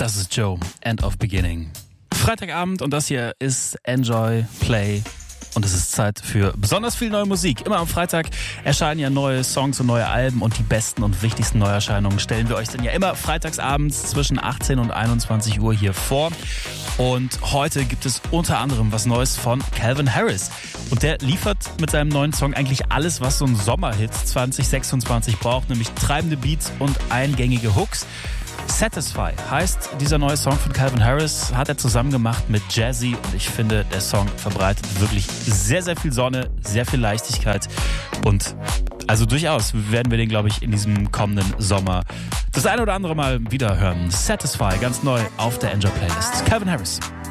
Das ist Joe, End of Beginning. Freitagabend und das hier ist Enjoy Play. Und es ist Zeit für besonders viel neue Musik. Immer am Freitag erscheinen ja neue Songs und neue Alben und die besten und wichtigsten Neuerscheinungen stellen wir euch dann ja immer freitagsabends zwischen 18 und 21 Uhr hier vor. Und heute gibt es unter anderem was Neues von Calvin Harris. Und der liefert mit seinem neuen Song eigentlich alles, was so ein Sommerhit 2026 braucht, nämlich treibende Beats und eingängige Hooks. Satisfy heißt dieser neue Song von Calvin Harris, hat er zusammen gemacht mit Jazzy und ich finde, der Song verbreitet wirklich sehr, sehr viel Sonne, sehr viel Leichtigkeit und also durchaus werden wir den, glaube ich, in diesem kommenden Sommer das eine oder andere Mal wieder hören. Satisfy, ganz neu auf der Enjoy Playlist. Calvin Harris.